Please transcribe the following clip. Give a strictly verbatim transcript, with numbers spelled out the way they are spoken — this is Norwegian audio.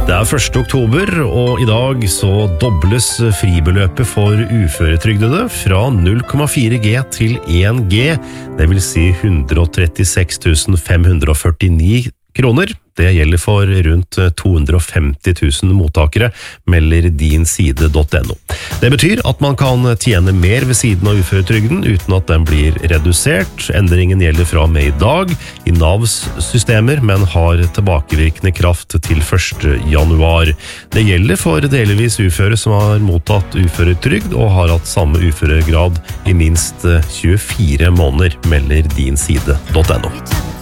Det er første oktober, og i dag så dobles fribeløpet for uføretrygdede fra null komma fire G til én G, det vil si one hundred thirty-six thousand five hundred forty-nine kroner. Det gjelder for rundt two hundred fifty thousand mottakere, melder dinside.no. Det betyr at man kan tjene mer ved siden av uføretrygden uten at den blir redusert. Endringen gjelder fra og med i dag i Navs systemer, men har tilbakevirkende kraft til første januar. Det gjelder for delvis uføre som har mottatt uføretrygd og har hatt samme uføregrad i minst tjuefire måneder, melder dinside.no.